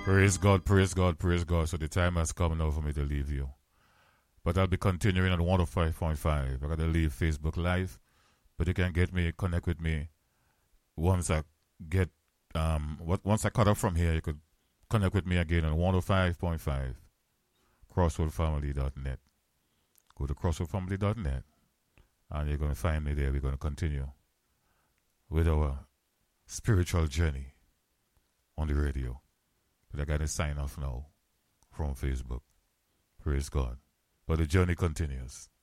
Praise God, praise God, praise God. So the time has come now for me to leave you. But I'll be continuing on 105.5. I gotta leave Facebook Live, but you can get me, connect with me once I get once I cut off from here. You could connect with me again on 105.5 crossroadfamily.net. Go to crossroadfamily.net and you're gonna find me there. We're gonna continue with our spiritual journey on the radio. But I gotta sign off now from Facebook. Praise God. But the journey continues.